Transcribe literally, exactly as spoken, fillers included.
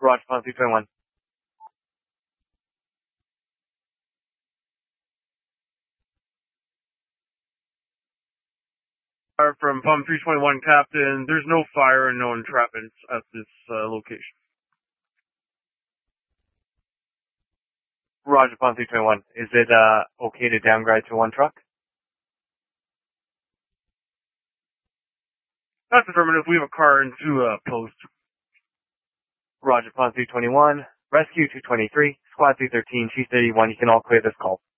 Roger, Pond three twenty-one. From Pond three twenty-one, Captain, there's no fire and no entrapments at this uh, location. Roger, Pond three twenty-one. Is it uh, okay to downgrade to one truck? That's affirmative. We have a car into uh, post. Roger, Pond three twenty-one. Rescue two twenty-three. Squad three thirteen. Chief thirty-one. You can all clear this call.